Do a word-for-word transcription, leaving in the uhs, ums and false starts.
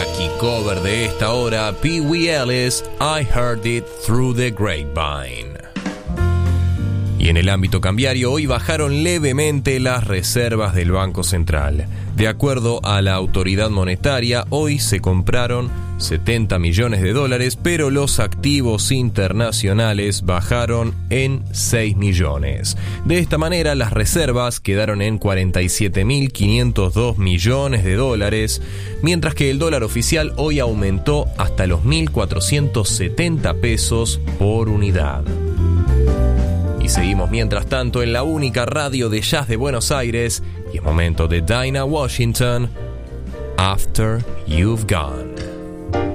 Jackie cover de esta hora, Pee Wee Ellis, I Heard It Through the Grapevine. Y en el ámbito cambiario, hoy bajaron levemente las reservas del Banco Central. De acuerdo a la autoridad monetaria, hoy se compraron setenta millones de dólares, pero los activos internacionales bajaron en seis millones. De esta manera, las reservas quedaron en cuarenta y siete mil quinientos dos millones de dólares, mientras que el dólar oficial hoy aumentó hasta los mil cuatrocientos setenta pesos por unidad. Y seguimos mientras tanto en la única radio de jazz de Buenos Aires, y es momento de Dinah Washington, After You've Gone.